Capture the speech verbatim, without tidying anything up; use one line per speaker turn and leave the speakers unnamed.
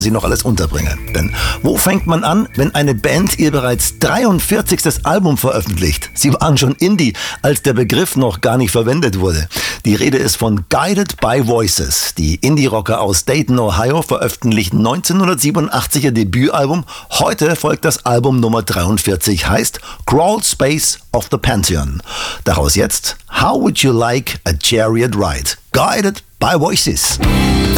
sie noch alles unterbringen. Denn wo fängt man an, wenn eine Band ihr bereits dreiundvierzigstes Album veröffentlicht? Sie waren schon Indie, als der Begriff noch gar nicht verwendet wurde. Die Rede ist von Guided by Voices. Die Indie-Rocker aus Dayton, Ohio, veröffentlichten neunzehnhundertsiebenundachtzig ihr Debütalbum. Heute folgt das Album Nummer dreiundvierzig, heißt Crawl Space of the Pantheon. Daraus jetzt How Would You Like a Chariot Ride? Guided by Voices.